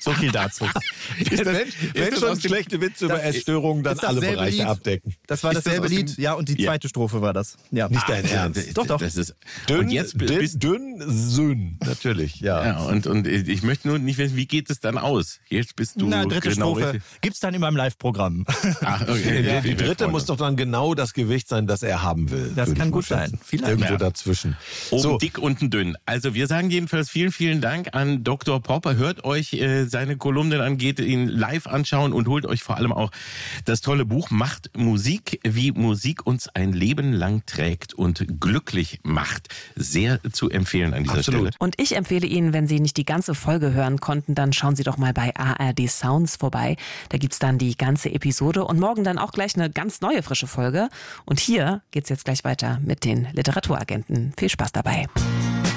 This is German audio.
So viel dazu. Wenn schon schlechte Witze über Essstörungen, dann alle Bereiche abdecken. Das war dasselbe Lied, ja, und die zweite Strophe war das. Ja. Nicht dein Ernst. Doch. Das ist, Dünn, und jetzt Sünn, natürlich, ja. Ja, und ich möchte nur nicht wissen, wie geht es dann aus? Jetzt bist du dritte Strophe richtig. gibt's dann in meinem Live-Programm. Ach, okay. Ja, die dritte muss doch dann genau das Gewicht sein, das er haben will. Das kann gut sein. Vielleicht. Irgendwo dazwischen. Oben dick, unten dünn. Also wir sagen jedenfalls vielen, vielen Dank an Dr. Popper. Hört euch seine Kolumnen an, geht ihn live anschauen und holt euch vor allem auch das tolle Buch Macht Musik, wie Musik uns ein Leben lang trägt und glücklich macht. Sehr zu empfehlen an dieser Stelle. Und ich empfehle Ihnen, wenn Sie nicht die ganze Folge hören konnten, dann schauen Sie doch mal bei ARD Sounds vorbei. Da gibt's dann die ganze Episode und morgen dann auch gleich eine ganz neue, frische Folge. Und hier geht's jetzt gleich weiter mit den Literaturagenten. Viel Spaß dabei.